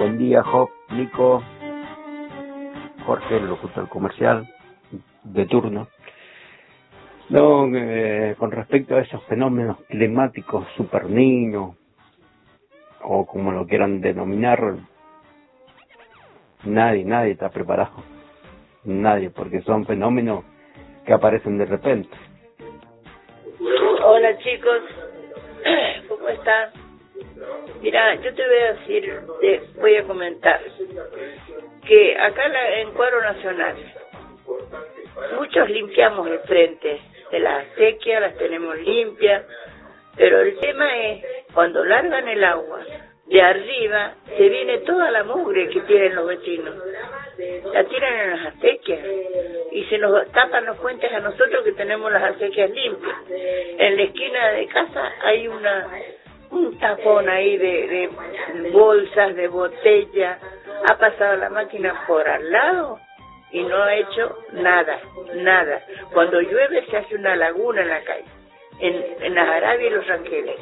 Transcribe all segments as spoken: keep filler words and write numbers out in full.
Buen día, Job, Nico, Jorge, el locutor comercial de turno. No, eh, con respecto a esos fenómenos climáticos super niños, o como lo quieran denominar, nadie, nadie está preparado. Nadie, porque son fenómenos que aparecen de repente. Hola chicos, ¿cómo están? Mira, yo te voy a decir, te voy a comentar que acá la, en Cuadro Nacional muchos limpiamos el frente de las acequias, las tenemos limpias, pero el tema es cuando largan el agua de arriba se viene toda la mugre que tienen los vecinos, la tiran en las acequias y se nos tapan los puentes a nosotros que tenemos las acequias limpias. En la esquina de casa hay una un tapón ahí de, de bolsas, de botella, ha pasado la máquina por al lado y no ha hecho nada, nada. Cuando llueve se hace una laguna en la calle, en, en las Arabias y los Rangeles.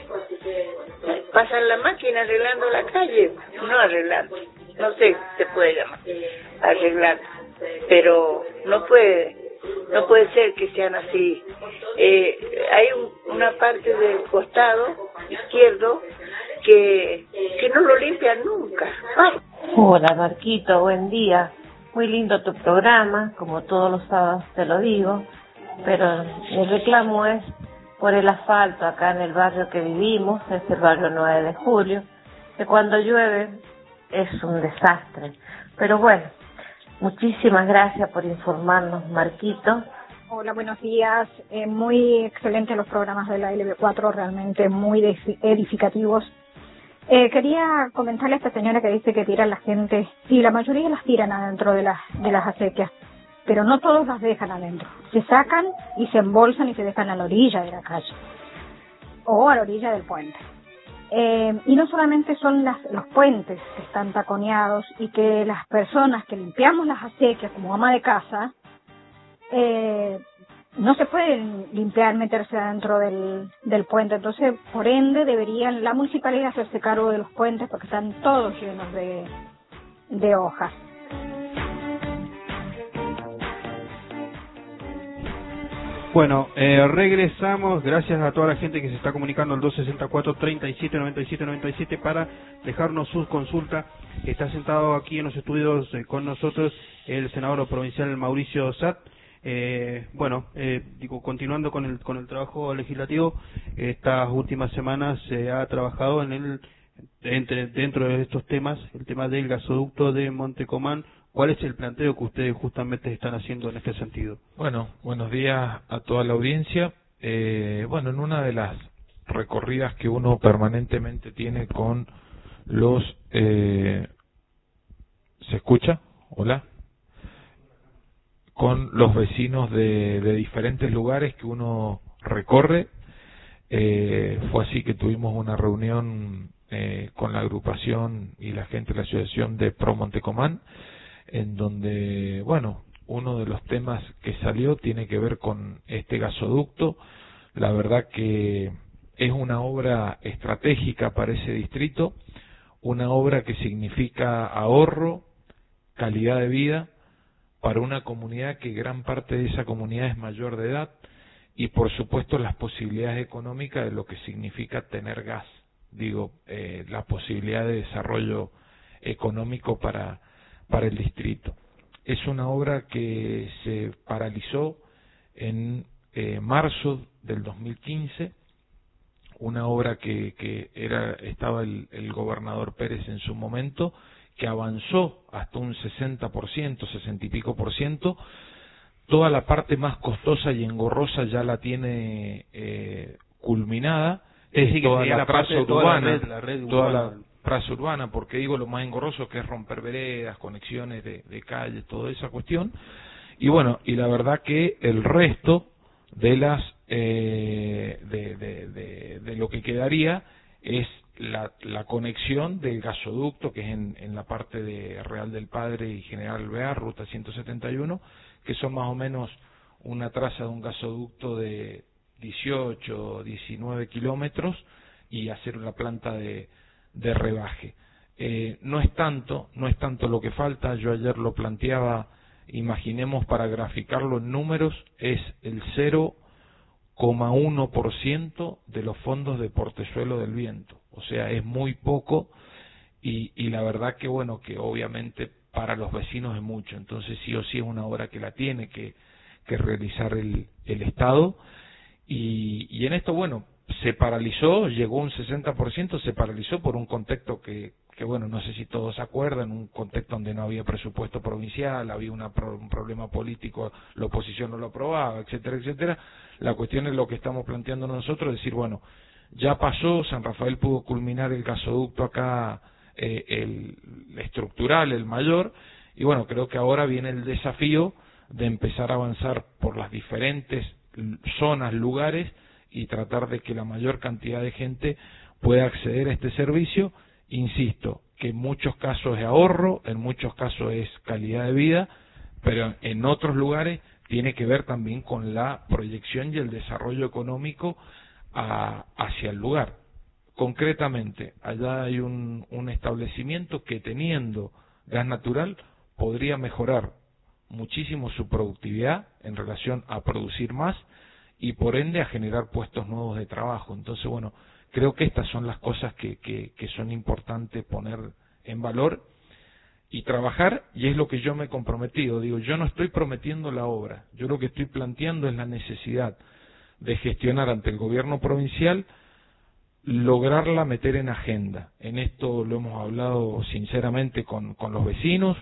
Pasan la máquina arreglando la calle, no arreglando, no sé, se puede llamar, arreglando, pero no puede, no puede ser que sean así. Eh, hay un, una parte del costado izquierdo que, que no lo limpian nunca. Ay. Hola Marquito, buen día. Muy lindo tu programa, como todos los sábados te lo digo, pero el reclamo es por el asfalto acá en el barrio que vivimos, es el barrio nueve de julio, que cuando llueve es un desastre. Pero bueno, muchísimas gracias por informarnos, Marquito. Hola, buenos días. Eh, muy excelentes los programas de la L B cuatro, realmente muy edificativos. Eh, quería comentarle a esta señora que dice que tiran la gente, sí, la mayoría las tiran adentro de las, de las acequias, pero no todos las dejan adentro. Se sacan y se embolsan y se dejan a la orilla de la calle o a la orilla del puente. Eh, y no solamente son las, los puentes que están taconeados y que las personas que limpiamos las acequias como ama de casa, eh, no se pueden limpiar, meterse adentro del, del puente. Entonces, por ende, deberían la municipalidad hacerse cargo de los puentes porque están todos llenos de, de hojas. Bueno, eh, regresamos. Gracias a toda la gente que se está comunicando al dos sesenta y cuatro, treinta y siete, noventa y siete, noventa y siete para dejarnos sus consultas. Está sentado aquí en los estudios eh, con nosotros el senador provincial Mauricio Satt. Eh, bueno, eh, digo, continuando con el con el trabajo legislativo, estas últimas semanas se ha trabajado en el entre, dentro de estos temas, el tema del gasoducto de Montecomán. ¿Cuál es el planteo que ustedes justamente están haciendo en este sentido? Bueno, buenos días a toda la audiencia. Eh, bueno, en una de las recorridas que uno permanentemente tiene con los... Eh, ¿se escucha? Hola. Con los vecinos de, de diferentes lugares que uno recorre. Eh, fue así que tuvimos una reunión eh, con la agrupación y la gente de la asociación de Pro Montecomán, en donde, bueno, uno de los temas que salió tiene que ver con este gasoducto. La verdad que es una obra estratégica para ese distrito, una obra que significa ahorro, calidad de vida, para una comunidad que gran parte de esa comunidad es mayor de edad y por supuesto las posibilidades económicas de lo que significa tener gas, digo, eh, la posibilidad de desarrollo económico para, para el distrito. Es una obra que se paralizó en eh, marzo del dos mil quince, una obra que, que era estaba el, el gobernador Pérez en su momento, que avanzó hasta un sesenta por ciento, sesenta y pico por ciento. Toda la parte más costosa y engorrosa ya la tiene eh, culminada. Es decir, toda la traza urbana, la red, la toda la traza urbana, porque digo lo más engorroso que es romper veredas, conexiones de, de calles, toda esa cuestión. Y bueno, y la verdad que el resto de las eh, de, de, de, de lo que quedaría es La, la conexión del gasoducto, que es en, en la parte de Real del Padre y General Alvear, ruta ciento setenta y uno, que son más o menos una traza de un gasoducto de dieciocho, diecinueve kilómetros, y hacer una planta de, de rebaje. eh, no es tanto, no es tanto lo que falta. Yo ayer lo planteaba, imaginemos para graficarlo en números, es el cero coma uno por ciento de los fondos de Portezuelo del Viento, o sea, es muy poco, y, y la verdad que bueno, que obviamente para los vecinos es mucho, entonces sí o sí es una obra que la tiene que, que realizar el, el Estado, y, y en esto bueno, se paralizó, llegó un sesenta por ciento, se paralizó por un contexto que, que bueno, no sé si todos se acuerdan, un contexto donde no había presupuesto provincial, había una, un problema político, la oposición no lo aprobaba, etcétera, etcétera. La cuestión es lo que estamos planteando nosotros, decir, bueno, ya pasó, San Rafael pudo culminar el gasoducto acá, eh, el estructural, el mayor, y bueno, creo que ahora viene el desafío de empezar a avanzar por las diferentes zonas, lugares, y tratar de que la mayor cantidad de gente pueda acceder a este servicio. Insisto, que en muchos casos es ahorro, en muchos casos es calidad de vida, pero en otros lugares tiene que ver también con la proyección y el desarrollo económico a, hacia el lugar. Concretamente, allá hay un, un establecimiento que teniendo gas natural podría mejorar muchísimo su productividad en relación a producir más y por ende a generar puestos nuevos de trabajo. Entonces, bueno, creo que estas son las cosas que, que, que son importantes poner en valor y trabajar, y es lo que yo me he comprometido. Digo, yo no estoy prometiendo la obra, yo lo que estoy planteando es la necesidad de gestionar ante el gobierno provincial, lograrla meter en agenda. En esto lo hemos hablado sinceramente con, con los vecinos,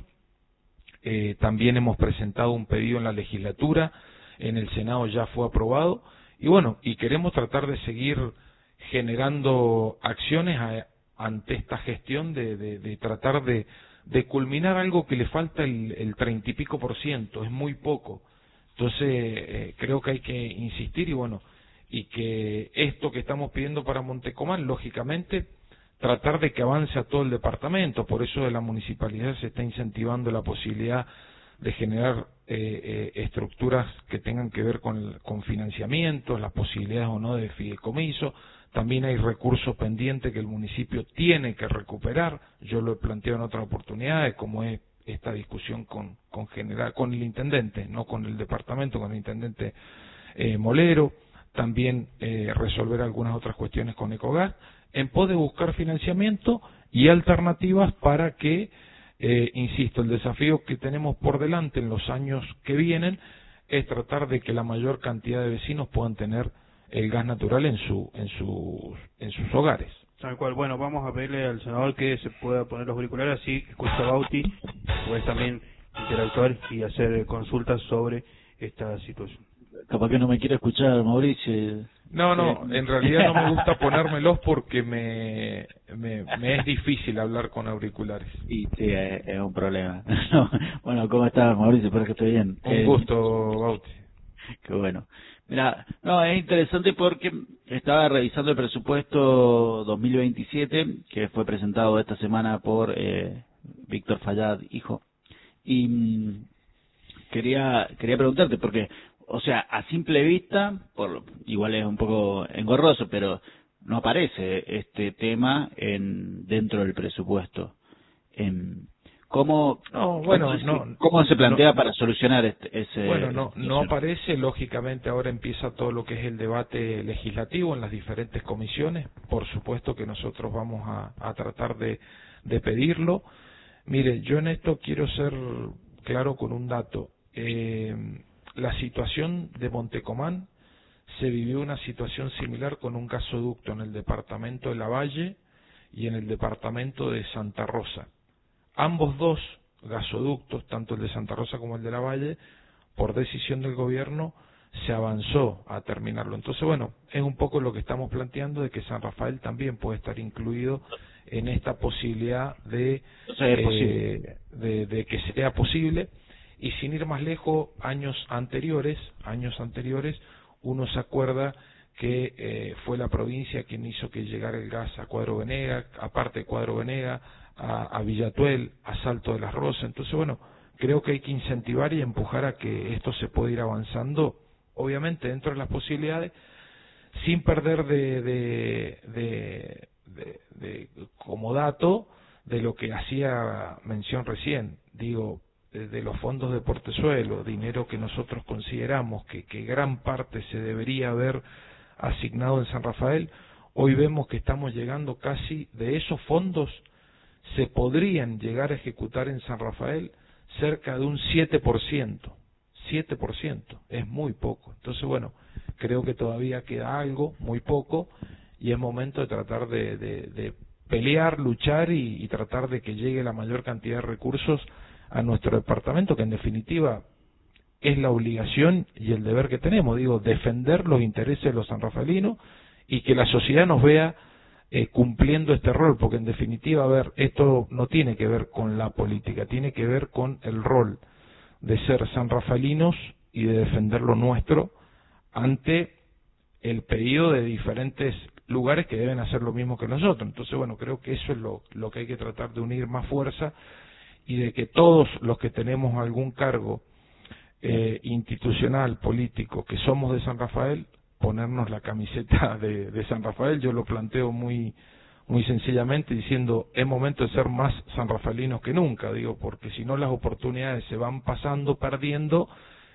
eh, también hemos presentado un pedido en la legislatura, en el Senado ya fue aprobado, y bueno, y queremos tratar de seguir generando acciones a, ante esta gestión de, de, de tratar de, de culminar algo que le falta el, el treinta y pico por ciento, es muy poco. Entonces eh, creo que hay que insistir y bueno, y que esto que estamos pidiendo para Montecomán, lógicamente, tratar de que avance a todo el departamento, por eso de la municipalidad se está incentivando la posibilidad de generar eh, eh, estructuras que tengan que ver con, con financiamientos, las posibilidades o no de fideicomiso. También hay recursos pendientes que el municipio tiene que recuperar, yo lo he planteado en otras oportunidades, como es esta discusión con, con, general, con el intendente, no con el departamento, con el intendente eh, Molero, también eh, resolver algunas otras cuestiones con Ecogas, en pos de buscar financiamiento y alternativas para que, eh, insisto, el desafío que tenemos por delante en los años que vienen es tratar de que la mayor cantidad de vecinos puedan tener el gas natural en su en sus en sus hogares. Tal cual. Bueno, vamos a pedirle al senador que se pueda poner los auriculares, así escucha a Bauti, puedes también interactuar y hacer consultas sobre esta situación. Capaz que no me quiere escuchar, Mauricio. No, no, en realidad no me gusta ponérmelos porque me, me, me es difícil hablar con auriculares. Y sí, es, es un problema. No, bueno, ¿cómo estás, Mauricio? Espero que esté bien. Un eh, gusto, Bauti. Qué bueno. Mira, no, es interesante porque estaba revisando el presupuesto dos mil veintisiete, que fue presentado esta semana por eh, Víctor Fallad, hijo, y mmm, quería quería preguntarte, porque, o sea, a simple vista, por igual es un poco engorroso, pero no aparece este tema en dentro del presupuesto. En, ¿Cómo, no, bueno, cómo, no, ¿cómo se plantea no, para solucionar este, ese...? Bueno, no, no aparece, lógicamente ahora empieza todo lo que es el debate legislativo en las diferentes comisiones, por supuesto que nosotros vamos a, a tratar de, de pedirlo. Mire, yo en esto quiero ser claro con un dato. Eh, la situación de Montecomán, se vivió una situación similar con un gasoducto en el departamento de Lavalle y en el departamento de Santa Rosa. Ambos dos gasoductos, tanto el de Santa Rosa como el de Lavalle, por decisión del gobierno, se avanzó a terminarlo. Entonces, bueno, es un poco lo que estamos planteando de que San Rafael también puede estar incluido en esta posibilidad de, eh, de, de que sea posible. Y sin ir más lejos, años anteriores, años anteriores, uno se acuerda que eh, fue la provincia quien hizo que llegara el gas a Cuadro Venega, aparte de Cuadro Venega, a, a Villatuel, a Salto de las Rosas. Entonces, bueno, creo que hay que incentivar y empujar a que esto se pueda ir avanzando, obviamente dentro de las posibilidades, sin perder de, de, de, de, de como dato, de lo que hacía mención recién, digo, de los fondos de Portezuelo, dinero que nosotros consideramos que, que gran parte se debería haber asignado en San Rafael, hoy vemos que estamos llegando casi de esos fondos, se podrían llegar a ejecutar en San Rafael cerca de un siete por ciento, siete por ciento, es muy poco. Entonces, bueno, creo que todavía queda algo, muy poco, y es momento de tratar de, de, de pelear, luchar y, y tratar de que llegue la mayor cantidad de recursos a nuestro departamento, que en definitiva es la obligación y el deber que tenemos, digo, defender los intereses de los sanrafaelinos y que la sociedad nos vea eh, cumpliendo este rol, porque en definitiva, a ver, esto no tiene que ver con la política, tiene que ver con el rol de ser sanrafaelinos y de defender lo nuestro ante el pedido de diferentes lugares que deben hacer lo mismo que nosotros. Entonces, bueno, creo que eso es lo, lo que hay que tratar de unir más fuerza y de que todos los que tenemos algún cargo eh, institucional, político, que somos de San Rafael, ponernos la camiseta de, de San Rafael. Yo lo planteo muy muy sencillamente diciendo, es momento de ser más sanrafaelinos que nunca, digo, porque si no las oportunidades se van pasando, perdiendo,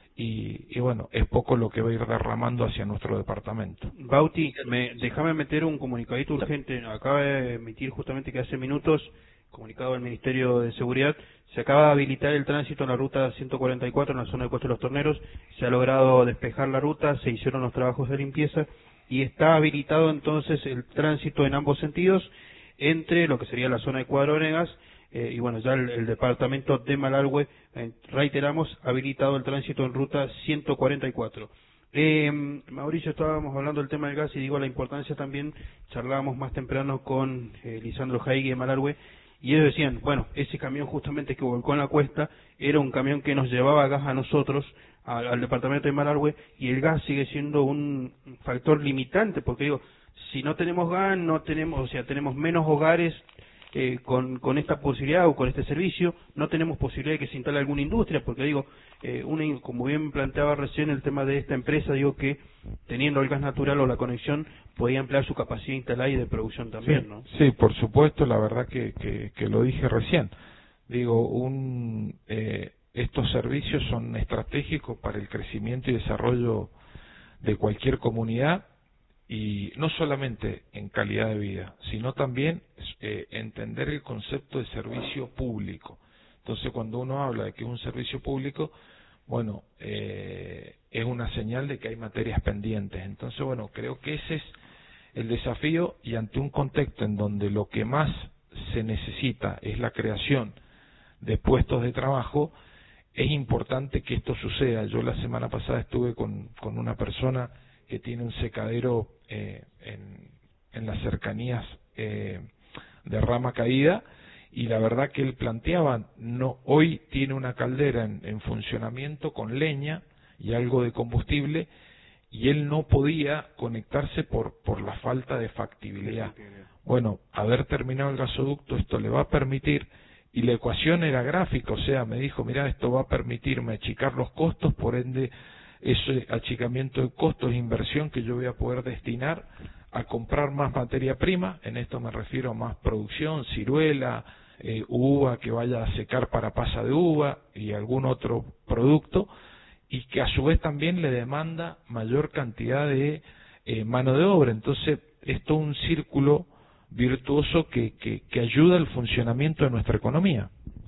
y, y bueno, es poco lo que va a ir derramando hacia nuestro departamento. Bauti, me, déjame meter un comunicadito urgente, acaba de emitir justamente que hace minutos, comunicado del Ministerio de Seguridad, se acaba de habilitar el tránsito en la ruta ciento cuarenta y cuatro en la zona de Costa de los Torneros, se ha logrado despejar la ruta, se hicieron los trabajos de limpieza y está habilitado entonces el tránsito en ambos sentidos entre lo que sería la zona de Cuadronegas eh, y bueno, ya el, el departamento de Malargüe, eh, reiteramos, habilitado el tránsito en ruta ciento cuarenta y cuatro. Eh, Mauricio, estábamos hablando del tema del gas y digo la importancia también, charlábamos más temprano con eh, Lisandro Jaigui de Malargüe, y ellos decían, bueno, ese camión justamente que volcó en la cuesta era un camión que nos llevaba gas a nosotros, al, al departamento de Malargüe, y el gas sigue siendo un factor limitante, porque digo, si no tenemos gas, no tenemos, o sea, tenemos menos hogares eh, con, con esta posibilidad o con este servicio, no tenemos posibilidad de que se instale alguna industria, porque digo, eh, una, como bien planteaba recién el tema de esta empresa, digo que teniendo el gas natural o la conexión, podía emplear su capacidad instalada y de producción también, sí, ¿no? Sí, por supuesto, la verdad que, que, que lo dije recién. Digo, un, eh, estos servicios son estratégicos para el crecimiento y desarrollo de cualquier comunidad, y no solamente en calidad de vida, sino también eh, entender el concepto de servicio público. Entonces, cuando uno habla de que es un servicio público, bueno, eh, es una señal de que hay materias pendientes. Entonces, bueno, creo que ese es el desafío, y ante un contexto en donde lo que más se necesita es la creación de puestos de trabajo, es importante que esto suceda. Yo la semana pasada estuve con, con una persona que tiene un secadero eh, en, en las cercanías eh, de Rama Caída, y la verdad que él planteaba, no, hoy tiene una caldera en, en funcionamiento con leña y algo de combustible, y él no podía conectarse por, por la falta de factibilidad. Bueno, haber terminado el gasoducto, esto le va a permitir, y la ecuación era gráfica, o sea, me dijo, mira, esto va a permitirme achicar los costos, por ende, ese achicamiento de costos es inversión que yo voy a poder destinar a comprar más materia prima, en esto me refiero a más producción, ciruela, eh, uva que vaya a secar para pasa de uva y algún otro producto, y que a su vez también le demanda mayor cantidad de eh, mano de obra. Entonces, esto es un círculo virtuoso que, que, que ayuda al funcionamiento de nuestra economía.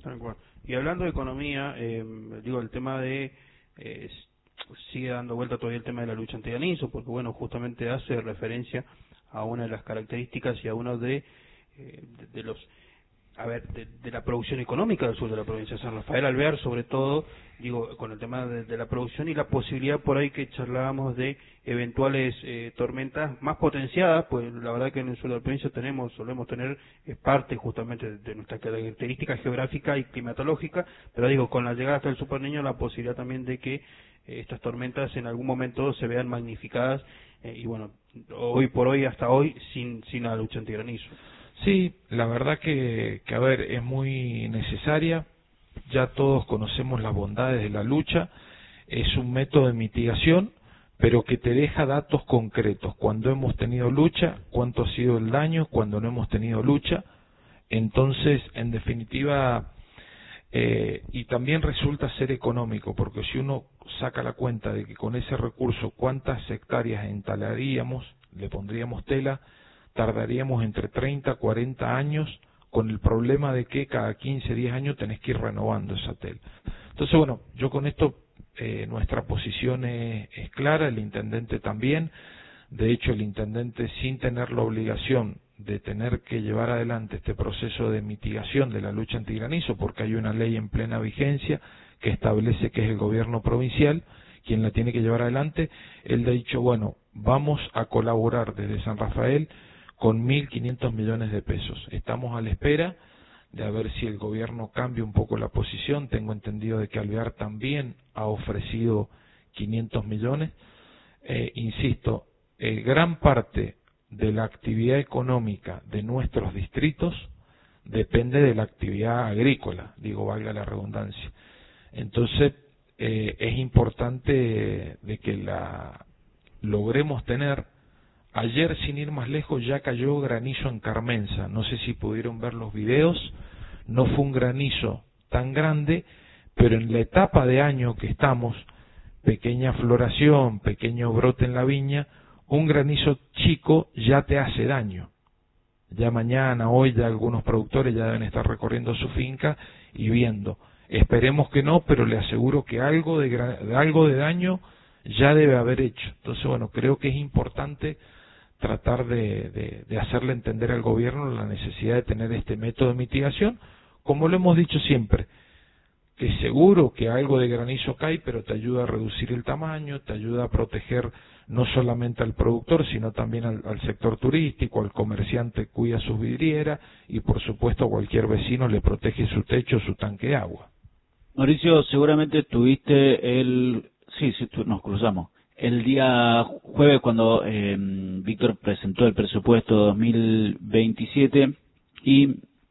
Y hablando de economía, eh, digo, el tema de... Eh, sigue dando vuelta todavía el tema de la lucha antigranizo, porque bueno, justamente hace referencia a una de las características y a uno de, eh, de, de los, a ver, de, de la producción económica del sur de la provincia de San Rafael Alvear, sobre todo, digo, con el tema de, de la producción y la posibilidad por ahí que charlábamos de eventuales eh, tormentas más potenciadas, pues la verdad que en el sur de la provincia tenemos, solemos tener eh, parte justamente de, de nuestra característica geográfica y climatológica, pero digo, con la llegada hasta el Super Niño, la posibilidad también de que estas tormentas en algún momento se vean magnificadas eh, y bueno, hoy por hoy, hasta hoy, sin, sin la lucha antigranizo. Sí, la verdad que, que, a ver, es muy necesaria, ya todos conocemos las bondades de la lucha, es un método de mitigación, pero que te deja datos concretos, cuando hemos tenido lucha, cuánto ha sido el daño, cuando no hemos tenido lucha, Entonces, en definitiva, eh, y también resulta ser económico, porque si uno saca la cuenta de que con ese recurso cuántas hectáreas entalaríamos, le pondríamos tela, tardaríamos entre treinta a cuarenta años, con el problema de que cada quince, diez años tenés que ir renovando esa tela. Entonces, bueno, yo con esto, eh, nuestra posición es, es clara, el intendente también. De hecho, el intendente, sin tener la obligación de tener que llevar adelante este proceso de mitigación de la lucha antigranizo, porque hay una ley en plena vigencia que establece que es el gobierno provincial quien la tiene que llevar adelante, él ha dicho, bueno, vamos a colaborar desde San Rafael con mil quinientos millones de pesos. Estamos a la espera de a ver si el gobierno cambia un poco la posición. Tengo entendido de que Alvear también ha ofrecido quinientos millones. Eh, insisto, eh, gran parte de la actividad económica de nuestros distritos depende de la actividad agrícola, digo, valga la redundancia. Entonces, eh, es importante de que la logremos tener. Ayer, sin ir más lejos, ya cayó granizo en Carmenza. No sé si pudieron ver los videos. No fue un granizo tan grande, pero en la etapa de año que estamos, pequeña floración, pequeño brote en la viña, un granizo chico ya te hace daño. Ya mañana, hoy, ya algunos productores ya deben estar recorriendo su finca y viendo. Esperemos que no, pero le aseguro que algo de, algo de daño ya debe haber hecho. Entonces, bueno, creo que es importante tratar de, de, de hacerle entender al gobierno la necesidad de tener este método de mitigación, como lo hemos dicho siempre, que seguro que algo de granizo cae, pero te ayuda a reducir el tamaño, te ayuda a proteger no solamente al productor, sino también al, al sector turístico, al comerciante cuida sus vidrieras y por supuesto a cualquier vecino le protege su techo, su tanque de agua. Mauricio, seguramente tuviste el... Sí, sí, nos cruzamos. El día jueves cuando eh, Víctor presentó el presupuesto dos mil veintisiete y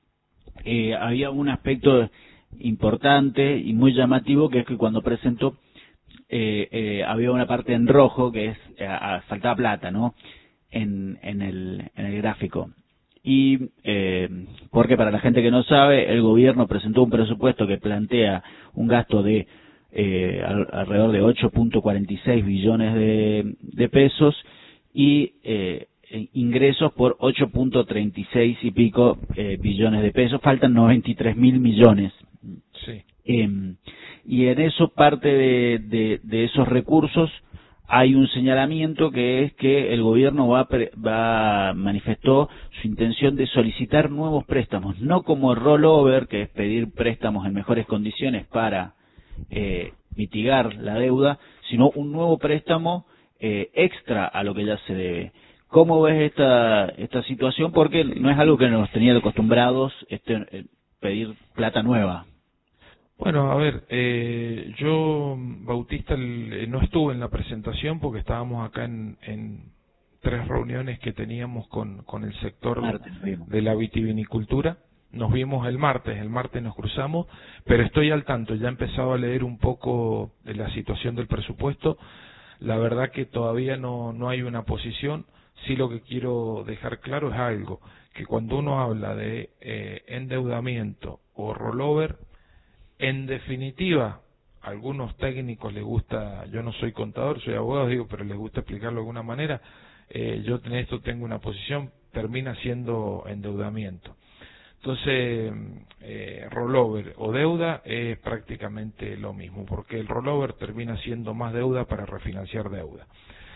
eh, había un aspecto importante y muy llamativo, que es que cuando presentó eh, eh, había una parte en rojo que es eh, faltaba plata, ¿no? En, en, el, en el gráfico. Y eh, porque para la gente que no sabe, el gobierno presentó un presupuesto que plantea un gasto de Eh, al, alrededor de ocho punto cuarenta y seis billones de, de pesos y eh, ingresos por ocho punto treinta y seis y pico eh, billones de pesos, faltan noventa y tres mil millones. Sí. Eh, y en eso parte de, de, de esos recursos hay un señalamiento que es que el gobierno va, va manifestó su intención de solicitar nuevos préstamos, no como rollover, que es pedir préstamos en mejores condiciones para Eh, mitigar la deuda, sino un nuevo préstamo eh, extra a lo que ya se debe. ¿Cómo ves esta esta situación? Porque no es algo que nos tenía acostumbrados este, eh, pedir plata nueva. Bueno, a ver, eh, yo, Bautista, el, no estuve en la presentación porque estábamos acá en, en tres reuniones que teníamos con, con el sector Martes, de la vitivinicultura. Nos vimos el martes, el martes nos cruzamos, pero estoy al tanto, ya he empezado a leer un poco de la situación del presupuesto. La verdad que todavía no, no hay una posición. Sí, lo que quiero dejar claro es algo, que cuando uno habla de eh, endeudamiento o rollover, en definitiva, a algunos técnicos les gusta, yo no soy contador, soy abogado, digo, pero les gusta explicarlo de alguna manera, eh, yo en esto tengo una posición, termina siendo endeudamiento. Entonces, eh, rollover o deuda es prácticamente lo mismo, porque el rollover termina siendo más deuda para refinanciar deuda.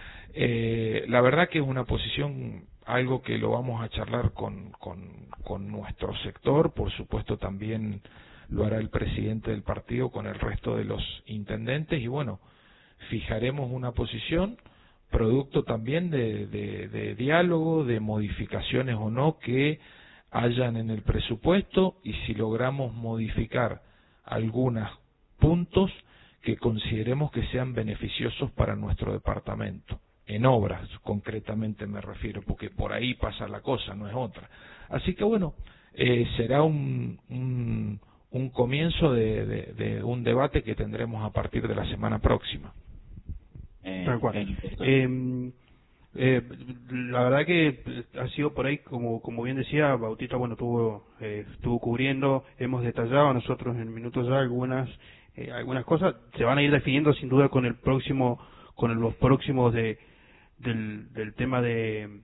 Eh, la verdad que es una posición, algo que lo vamos a charlar con, con, con nuestro sector, por supuesto también lo hará el presidente del partido con el resto de los intendentes y bueno, fijaremos una posición, producto también de, de, de diálogo, de modificaciones o no que hayan en el presupuesto y si logramos modificar algunos puntos que consideremos que sean beneficiosos para nuestro departamento, en obras concretamente me refiero, porque por ahí pasa la cosa, no es otra. Así que bueno, eh, será un, un, un comienzo de, de, de un debate que tendremos a partir de la semana próxima. Eh, Tal cual. Eh, Eh, la verdad que ha sido por ahí, como como bien decía Bautista, bueno, tuvo, eh, estuvo cubriendo, hemos detallado nosotros en minutos ya algunas eh, algunas cosas, se van a ir definiendo sin duda con el próximo, con el, los próximos de del, del tema de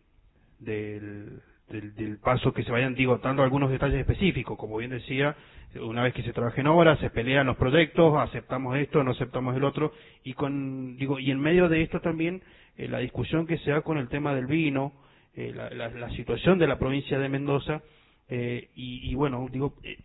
del, del, del paso que se vayan, digo, dando algunos detalles específicos, como bien decía, una vez que se trabaje en obra, se pelean los proyectos, aceptamos esto, no aceptamos el otro, y con, digo, y en medio de esto también eh, la discusión que se da con el tema del vino, eh, la, la, la situación de la provincia de Mendoza, eh, y, y bueno, digo, eh,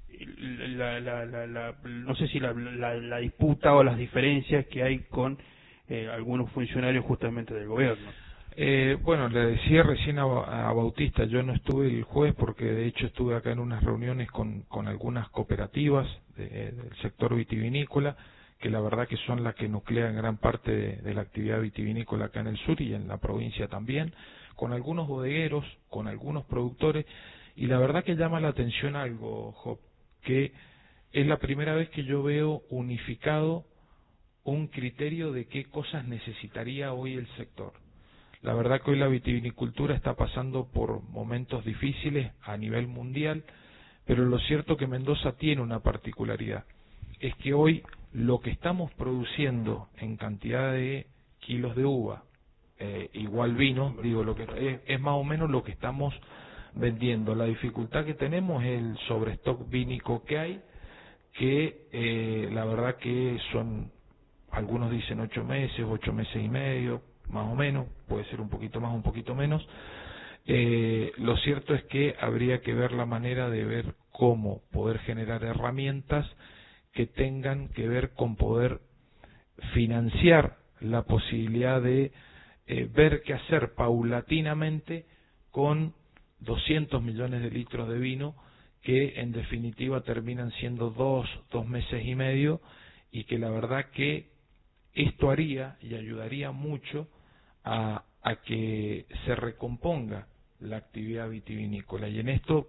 la, la, la, la, no sé si la, la, la disputa o las diferencias que hay con eh, algunos funcionarios justamente del gobierno. Eh, bueno, le decía recién a, a Bautista, yo no estuve el jueves porque de hecho estuve acá en unas reuniones con, con algunas cooperativas de, del sector vitivinícola, que la verdad que son las que nuclean gran parte de, de la actividad vitivinícola acá en el sur y en la provincia también, con algunos bodegueros, con algunos productores, y la verdad que llama la atención algo, Job, que es la primera vez que yo veo unificado un criterio de qué cosas necesitaría hoy el sector. La verdad que hoy la vitivinicultura está pasando por momentos difíciles a nivel mundial, pero lo cierto que Mendoza tiene una particularidad, es que hoy lo que estamos produciendo en cantidad de kilos de uva, eh, igual vino, digo, lo que es, es más o menos lo que estamos vendiendo. La dificultad que tenemos es el sobrestock vínico que hay, que eh, la verdad que son, algunos dicen ocho meses, ocho meses y medio, más o menos, puede ser un poquito más, un poquito menos. Eh, lo cierto es que habría que ver la manera de ver cómo poder generar herramientas que tengan que ver con poder financiar la posibilidad de eh, ver qué hacer paulatinamente con doscientos millones de litros de vino que en definitiva terminan siendo dos, dos meses y medio, y que la verdad que esto haría y ayudaría mucho a, a que se recomponga la actividad vitivinícola, y en esto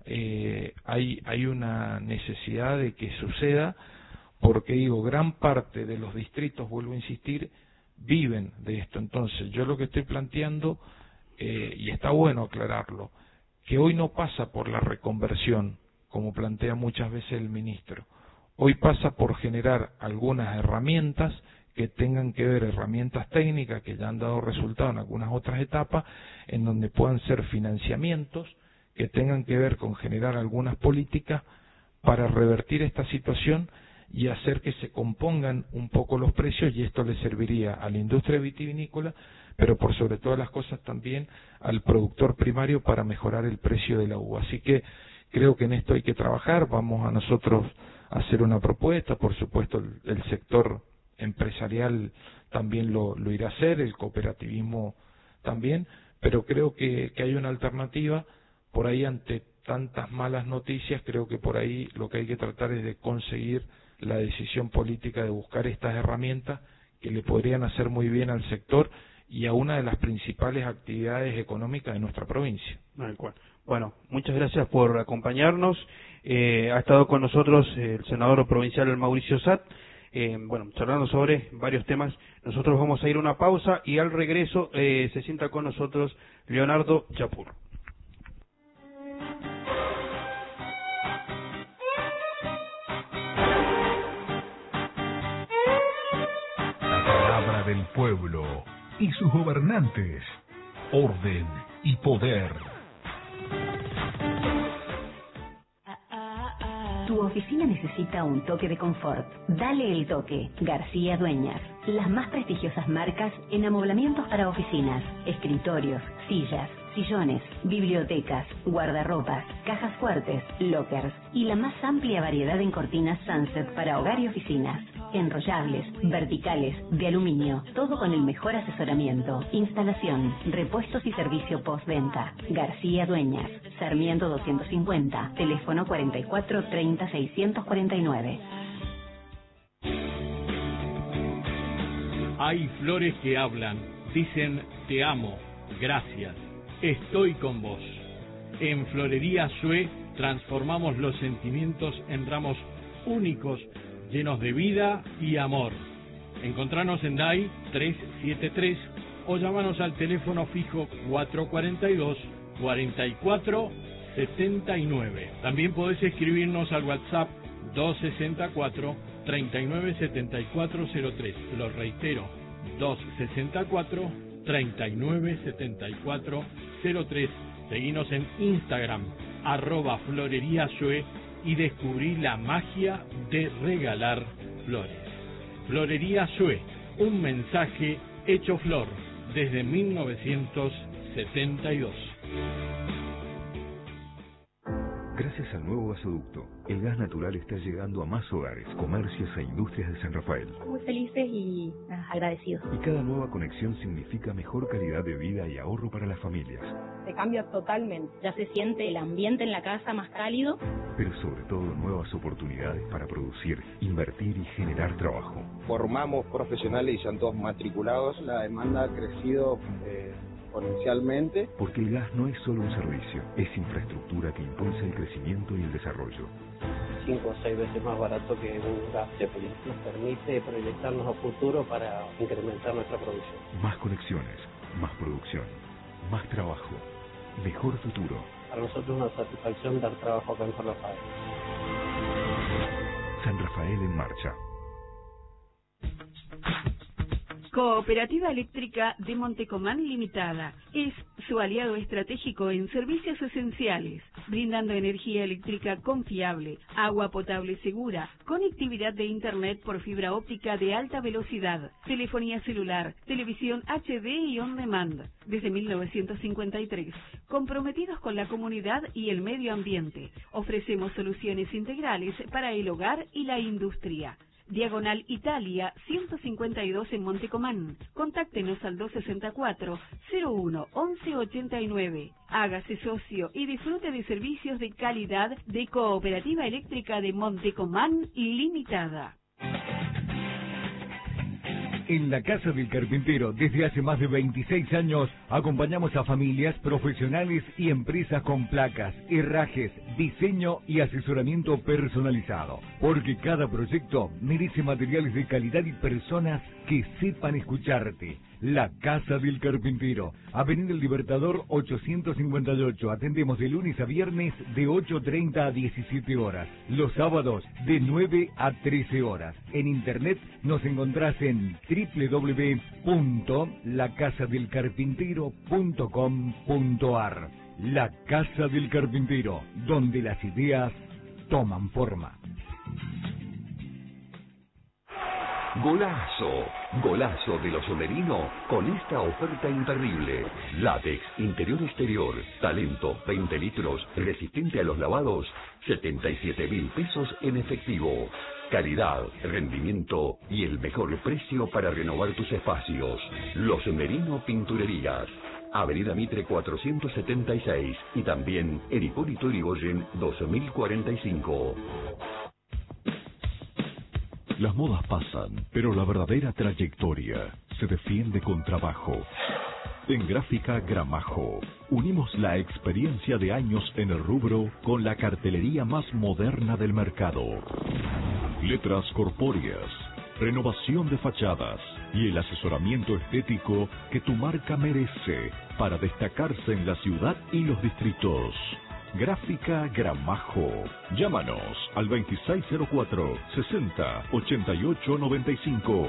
eh, hay, hay una necesidad de que suceda, porque digo, gran parte de los distritos, vuelvo a insistir, viven de esto. Entonces yo lo que estoy planteando, eh, y está bueno aclararlo, que hoy no pasa por la reconversión, como plantea muchas veces el ministro, hoy pasa por generar algunas herramientas que tengan que ver, herramientas técnicas que ya han dado resultado en algunas otras etapas, en donde puedan ser financiamientos que tengan que ver con generar algunas políticas para revertir esta situación y hacer que se compongan un poco los precios, y esto le serviría a la industria vitivinícola, pero por sobre todas las cosas también al productor primario para mejorar el precio de la uva. Así que creo que en esto hay que trabajar, vamos a nosotros a hacer una propuesta, por supuesto el, el sector empresarial también lo, lo irá a hacer, el cooperativismo también, pero creo que, que hay una alternativa por ahí ante tantas malas noticias. Creo que por ahí lo que hay que tratar es de conseguir la decisión política de buscar estas herramientas que le podrían hacer muy bien al sector y a una de las principales actividades económicas de nuestra provincia. Bueno, muchas gracias por acompañarnos. Eh, ha estado con nosotros el senador provincial Mauricio Satt, eh, bueno, charlando sobre varios temas. Nosotros vamos a ir a una pausa y al regreso eh, se sienta con nosotros Leonardo Chapur. Del pueblo y sus gobernantes, orden y poder. Tu oficina necesita un toque de confort. Dale el toque. García Dueñas. Las más prestigiosas marcas en amoblamientos para oficinas, escritorios, sillas, sillones, bibliotecas, guardarropas, cajas fuertes, lockers y la más amplia variedad en cortinas Sunset para hogar y oficinas. Enrollables, verticales, de aluminio, todo con el mejor asesoramiento, instalación, repuestos y servicio postventa. García Dueñas, Sarmiento doscientos cincuenta, teléfono cuarenta y cuatro treinta seiscientos cuarenta y nueve. Hay flores que hablan, dicen te amo, gracias, estoy con vos. En Florería Sue transformamos los sentimientos en ramos únicos, llenos de vida y amor. Encontranos en D A I trescientos setenta y tres, o llámanos al teléfono fijo cuatro cuatro dos, cuatro cuatro siete nueve. También podés escribirnos al WhatsApp dos seis cuatro, tres nueve siete cuatro cero tres. Lo reitero, dos seis cuatro, tres nueve siete cuatro cero tres. Seguinos en Instagram, arroba Florería Sue, y descubrí la magia de regalar flores. Florería Sue, un mensaje hecho flor desde mil novecientos setenta y dos. Gracias al nuevo gasoducto, el gas natural está llegando a más hogares, comercios e industrias de San Rafael. Muy felices y ah, agradecidos. Y cada nueva conexión significa mejor calidad de vida y ahorro para las familias. Se cambia totalmente. Ya se siente el ambiente en la casa más cálido. Pero sobre todo nuevas oportunidades para producir, invertir y generar trabajo. Formamos profesionales y están todos matriculados. La demanda ha crecido eh, exponencialmente. Porque el gas no es solo un servicio, es infraestructura que impulsa el crecimiento y el desarrollo. Cinco o seis veces más barato que un gas Zeppelin. Nos permite proyectarnos a futuro para incrementar nuestra producción. Más conexiones, más producción, más trabajo, mejor futuro. Para nosotros es una satisfacción dar trabajo acá en San Rafael. San Rafael en marcha. Cooperativa Eléctrica de Montecomán Limitada es su aliado estratégico en servicios esenciales, brindando energía eléctrica confiable, agua potable segura, conectividad de Internet por fibra óptica de alta velocidad, telefonía celular, televisión H D y on demand. Desde mil novecientos cincuenta y tres, comprometidos con la comunidad y el medio ambiente, ofrecemos soluciones integrales para el hogar y la industria. Diagonal Italia, ciento cincuenta y dos en Montecomán. Contáctenos al dos sesenta y cuatro, cero uno, once ochenta y nueve. Hágase socio y disfrute de servicios de calidad de Cooperativa Eléctrica de Montecomán Limitada. En la Casa del Carpintero, desde hace más de veintiséis años, acompañamos a familias, profesionales y empresas con placas, herrajes, diseño y asesoramiento personalizado. Porque cada proyecto merece materiales de calidad y personas que sepan escucharte. La Casa del Carpintero, Avenida El Libertador ochocientos cincuenta y ocho. Atendemos de lunes a viernes de ocho treinta a diecisiete horas. Los sábados de nueve a trece horas. En internet nos encontrás en doble u doble u doble u punto la casa del carpintero punto com punto a r. La Casa del Carpintero, donde las ideas toman forma. Golazo, golazo de los Somerino con esta oferta imperdible. Látex, interior exterior, talento, veinte litros, resistente a los lavados, setenta y siete mil pesos en efectivo. Calidad, rendimiento y el mejor precio para renovar tus espacios. Los Somerino Pinturerías. Avenida Mitre cuatrocientos setenta y seis y también en Hipólito Yrigoyen dos mil cuarenta y cinco. Las modas pasan, pero la verdadera trayectoria se defiende con trabajo. En Gráfica Gramajo, unimos la experiencia de años en el rubro con la cartelería más moderna del mercado. Letras corpóreas, renovación de fachadas y el asesoramiento estético que tu marca merece para destacarse en la ciudad y los distritos. Gráfica Gramajo. Llámanos al veintiséis cero cuatro, sesenta, ochenta y ocho noventa y cinco.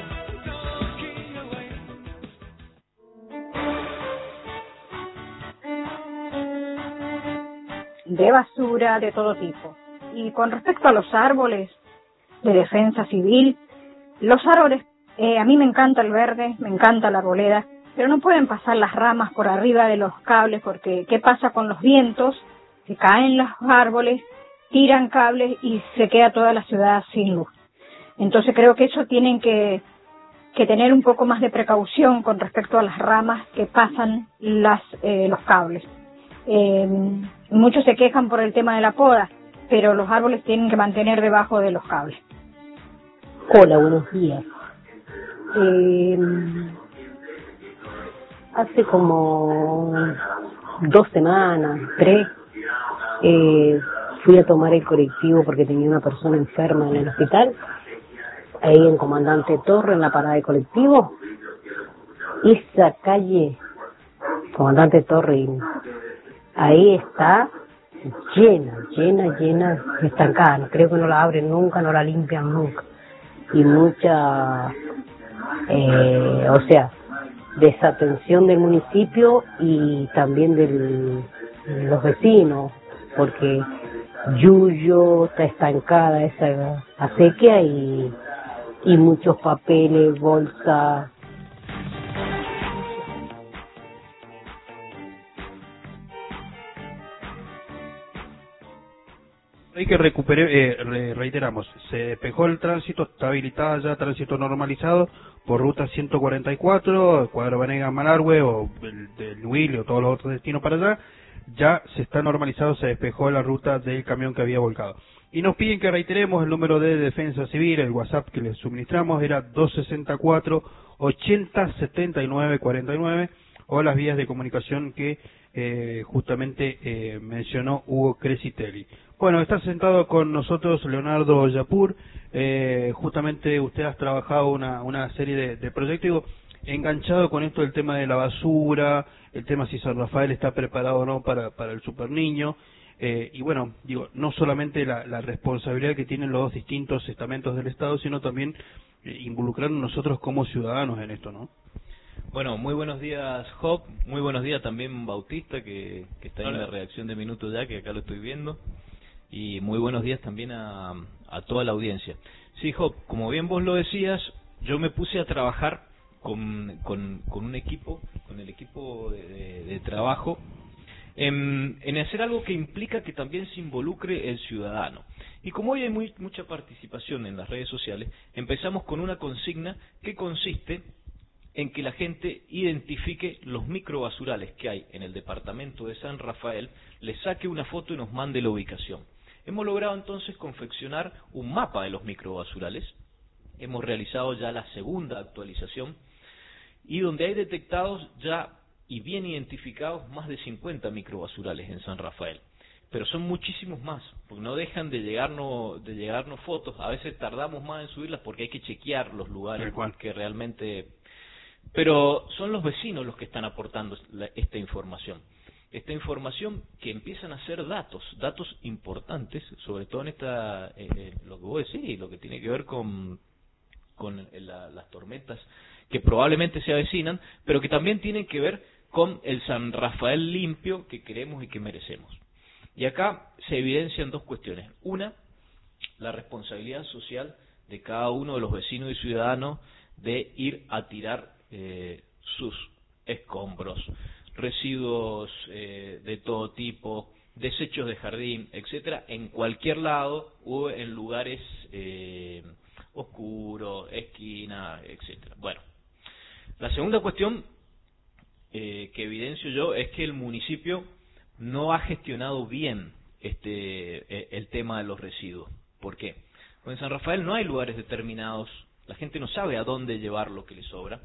De basura de todo tipo. Y con respecto a los árboles de defensa civil, los árboles, eh, a mí me encanta el verde, me encanta la arboleda, pero no pueden pasar las ramas por arriba de los cables porque ¿qué pasa con los vientos? Se caen los árboles, tiran cables y se queda toda la ciudad sin luz. Entonces creo que eso tienen que, que tener un poco más de precaución con respecto a las ramas que pasan las, eh, los cables. Eh, muchos se quejan por el tema de la poda, pero los árboles tienen que mantener debajo de los cables. Hola, buenos días. Eh, hace como dos semanas, tres, Eh, fui a tomar el colectivo porque tenía una persona enferma en el hospital, ahí en Comandante Torre, en la parada de colectivo, esa calle, Comandante Torre, ahí está llena, llena, llena, estancada. Creo que no la abren nunca, no la limpian nunca. Y mucha, eh, o sea, desatención del municipio y también de los vecinos, porque Yuyo está estancada esa acequia y, y muchos papeles, bolsas. Hay que recuperar, eh, re- reiteramos, se despejó el tránsito, está habilitada ya tránsito normalizado por ruta ciento cuarenta y cuatro, Cuadro Vanegas Malargüe o el del Huile o todos los otros destinos para allá, ya se está normalizado, se despejó la ruta del camión que había volcado. Y nos piden que reiteremos el número de Defensa Civil, el WhatsApp que les suministramos era dos sesenta y cuatro, ochenta, setenta y nueve, cuarenta y nueve, o las vías de comunicación que eh, justamente eh, mencionó Hugo Crescitelli. Bueno, está sentado con nosotros Leonardo Yapur, eh, justamente usted ha trabajado una, una serie de, de proyectos, digo, enganchado con esto del tema de la basura, el tema si San Rafael está preparado o no para, para el super niño, eh, y bueno, digo, no solamente la, la responsabilidad que tienen los dos distintos estamentos del Estado, sino también eh, involucrarnos nosotros como ciudadanos en esto, ¿no? Bueno, muy buenos días, Job, muy buenos días también Bautista, que, que está Hola. en la redacción de Minuto Ya, que acá lo estoy viendo. Y muy buenos días también a, a toda la audiencia. Sí, Job, como bien vos lo decías, yo me puse a trabajar con, con, con un equipo, con el equipo de, de, de trabajo, en, en hacer algo que implica que también se involucre el ciudadano. Y como hoy hay muy, mucha participación en las redes sociales, empezamos con una consigna que consiste en que la gente identifique los microbasurales que hay en el departamento de San Rafael, le saque una foto y nos mande la ubicación. Hemos logrado entonces confeccionar un mapa de los microbasurales, hemos realizado ya la segunda actualización y donde hay detectados ya y bien identificados más de cincuenta microbasurales en San Rafael. Pero son muchísimos más, porque no dejan de llegarnos, de llegarnos fotos, a veces tardamos más en subirlas porque hay que chequear los lugares que realmente... Pero son los vecinos los que están aportando la, esta información. Esta información que empiezan a ser datos, datos importantes, sobre todo en esta, eh, lo que vos decís, lo que tiene que ver con, con la, las tormentas que probablemente se avecinan, pero que también tienen que ver con el San Rafael limpio que queremos y que merecemos. Y acá se evidencian dos cuestiones. Una, la responsabilidad social de cada uno de los vecinos y ciudadanos de ir a tirar eh, sus escombros, residuos eh, de todo tipo, desechos de jardín, etcétera, en cualquier lado o en lugares eh, oscuros, esquina, etcétera. Bueno, la segunda cuestión eh, que evidencio yo es que el municipio no ha gestionado bien este eh, el tema de los residuos. ¿Por qué? Porque en San Rafael no hay lugares determinados, la gente no sabe a dónde llevar lo que le sobra.